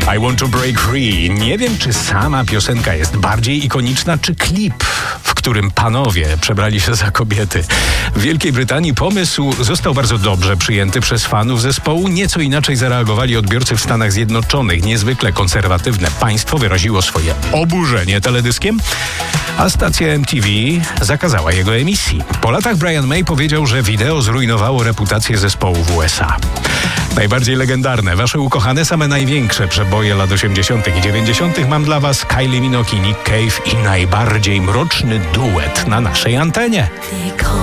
I Want to Break Free. Nie wiem, czy sama piosenka jest bardziej ikoniczna, czy klip, w którym panowie przebrali się za kobiety. W Wielkiej Brytanii pomysł został bardzo dobrze przyjęty przez fanów zespołu. Nieco inaczej zareagowali odbiorcy w Stanach Zjednoczonych. Niezwykle konserwatywne państwo wyraziło swoje oburzenie teledyskiem, a stacja MTV zakazała jego emisji. Po latach Brian May powiedział, że wideo zrujnowało reputację zespołu w USA. Najbardziej legendarne, wasze ukochane, same największe przeboje lat 80. i 90. mam dla was Kylie Minogue, Nick Cave i najbardziej mroczny duet na naszej antenie.